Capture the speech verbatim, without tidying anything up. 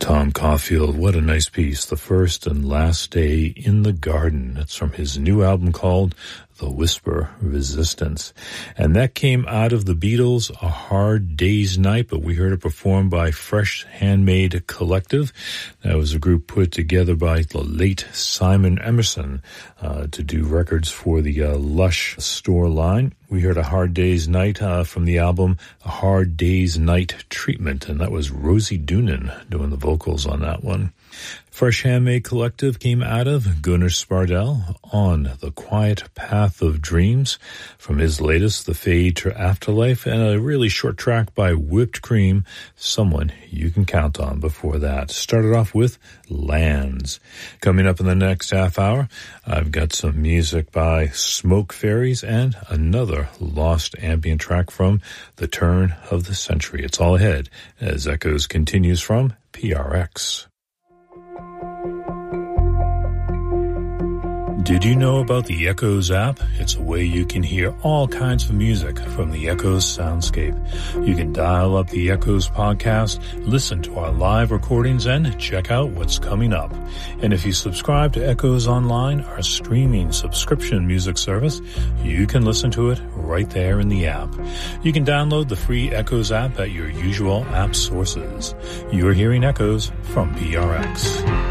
Tom Caulfield, what a nice piece. The First and Last Day in the Garden. It's from his new album called The Whisper Resistance. And that came out of the Beatles' A Hard Day's Night, but we heard it performed by Fresh Handmade Collective. That was a group put together by the late Simon Emerson uh, to do records for the uh, Lush store line. We heard A Hard Day's Night uh, from the album A Hard Day's Night Treatment, and that was Rosie Doonan doing the vocals on that one. Fresh Handmade Collective came out of Gunnar Spardell on The Quiet Path of Dreams from his latest, The Fade to Afterlife, and a really short track by Whipped Cream, Someone You Can Count On before that. Started off with Lands. Coming up in the next half hour, I've got some music by Smoke Fairies and another lost ambient track from the turn of the century. It's all ahead as Echoes continues from P R X. Did you know about the Echoes app? It's a way you can hear all kinds of music from the Echoes soundscape. You can dial up the Echoes podcast, listen to our live recordings, and check out what's coming up. And if you subscribe to Echoes Online, our streaming subscription music service, you can listen to it right there in the app. You can download the free Echoes app at your usual app sources. You're hearing Echoes from P R X.